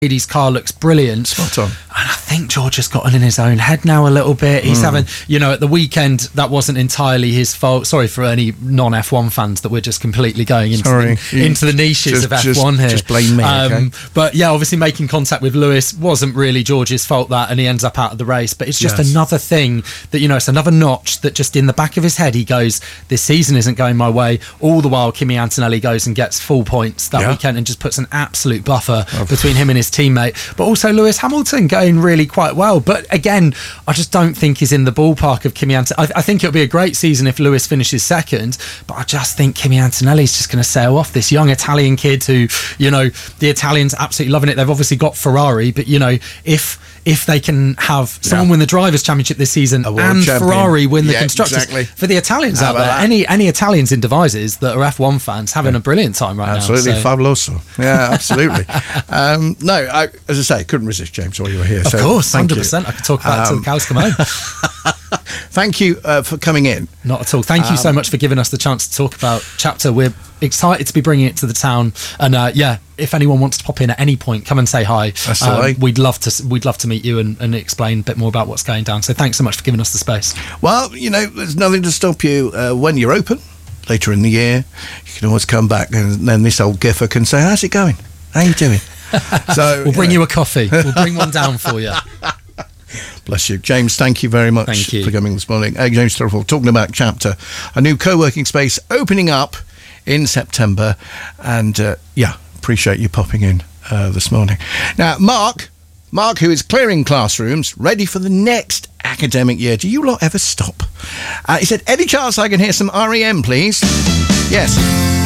Mercedes car looks brilliant. Spot on. And I think George has gotten in his own head now a little bit. He's having, at the weekend, that wasn't entirely his fault. Sorry for any non-F1 fans that we're just completely going into the niches of F1 here. Just blame me, okay? But yeah, obviously making contact with Lewis wasn't really George's fault, that, and he ends up out of the race. But it's just another thing that, it's another notch that just in the back of his head, he goes, this season isn't going my way. All the while, Kimi Antonelli goes and gets full points that weekend and just puts an absolute buffer between him and his teammate. But also Lewis Hamilton going really quite well. But again, I just don't think he's in the ballpark of Kimi Antonelli. I think it'll be a great season if Lewis finishes second, but I just think Kimi Antonelli's just going to sail off. This young Italian kid who, the Italians absolutely loving it. They've obviously got Ferrari, but if they can have someone win the Drivers' Championship this season and champion. Ferrari win the Constructors, for the Italians out there, any Italians in devices that are F1 fans having a brilliant time right absolutely now. Absolutely, fabuloso. Yeah, absolutely. As I say, couldn't resist, James, while you were here. Of course, 100%. I could talk about it till the cows come home. Thank you for coming in. Not at all. Thank you so much for giving us the chance to talk about Chapter. We're excited to be bringing it to the town, and if anyone wants to pop in at any point, come and say hi. We'd love to meet you and explain a bit more about what's going down. So thanks so much for giving us the space. Well, there's nothing to stop you when you're open later in the year. You can always come back, and then this old giffer can say, how's it going? How you doing? So we'll bring you a coffee. We'll bring one down for you. Bless you. James, thank you very much for coming this morning. James Turrell talking about Chapter, a new co-working space opening up in September, and appreciate you popping in this morning. Now, Mark, who is clearing classrooms, ready for the next academic year. Do you lot ever stop? He said, Eddie Charles, I can hear some REM, please. Yes.